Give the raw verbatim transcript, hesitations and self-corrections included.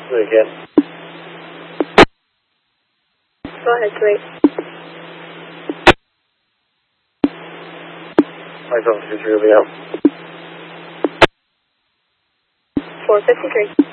Say again. Go ahead, three. My phone two three will be out. four fifty-three.